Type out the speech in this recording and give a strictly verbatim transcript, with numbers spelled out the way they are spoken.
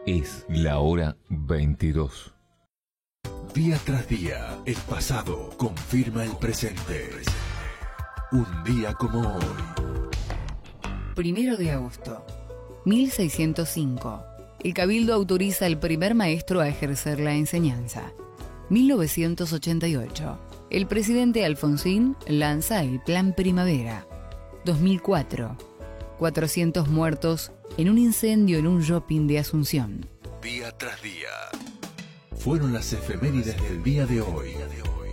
Es la hora veintidós. Día tras día, el pasado confirma el presente. Un día como hoy. Primero de agosto, mil seiscientos cinco. El Cabildo autoriza al primer maestro a ejercer la enseñanza. mil novecientos ochenta y ocho. El presidente Alfonsín lanza el Plan Primavera. dos mil cuatro. cuatrocientos muertos en un incendio en un shopping de Asunción. Día tras día. Fueron las efemérides del día de hoy.